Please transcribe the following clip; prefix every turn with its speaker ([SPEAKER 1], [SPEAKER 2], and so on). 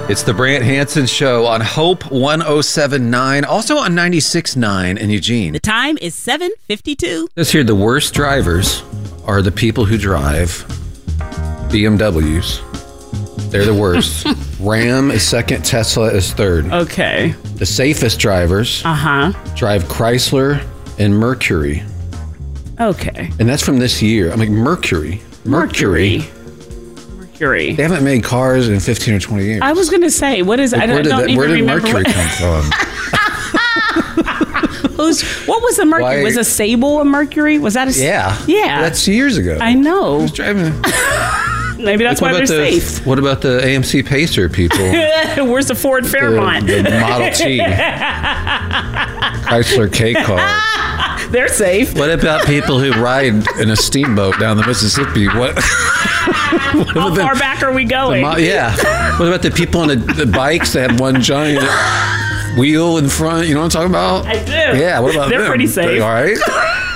[SPEAKER 1] It's the Brant Hansen Show on Hope 107.9, also on 96.9 in Eugene.
[SPEAKER 2] The time is 7:52.
[SPEAKER 1] This here, the worst drivers are the people who drive BMWs. They're the worst. Ram is second, Tesla is third.
[SPEAKER 2] Okay.
[SPEAKER 1] The safest drivers drive Chrysler and Mercury.
[SPEAKER 2] Okay.
[SPEAKER 1] And that's from this year. I'm like, Mercury.
[SPEAKER 2] Mercury.
[SPEAKER 1] They haven't made cars in 15 or 20 years.
[SPEAKER 2] I was going to say, what is...
[SPEAKER 1] Like,
[SPEAKER 2] I don't even
[SPEAKER 1] where did
[SPEAKER 2] remember
[SPEAKER 1] Mercury come from?
[SPEAKER 2] What was the Mercury?
[SPEAKER 1] Why-
[SPEAKER 2] Was a Sable a Mercury? Was that a...
[SPEAKER 1] Yeah.
[SPEAKER 2] Yeah.
[SPEAKER 1] That's years ago.
[SPEAKER 2] I know.
[SPEAKER 1] Who's driving?
[SPEAKER 2] Maybe that's why they're safe.
[SPEAKER 1] What about the AMC Pacer people?
[SPEAKER 2] Where's the Ford Fairmont?
[SPEAKER 1] The Model T. Chrysler K car.
[SPEAKER 2] They're safe.
[SPEAKER 1] What about people who ride in a steamboat down the Mississippi? What
[SPEAKER 2] How far back are we going?
[SPEAKER 1] Yeah. What about the people on the bikes that have one giant wheel in front? You know what I'm talking about?
[SPEAKER 2] I do.
[SPEAKER 1] Yeah. What about
[SPEAKER 2] They're
[SPEAKER 1] them?
[SPEAKER 2] pretty safe.
[SPEAKER 1] They all right?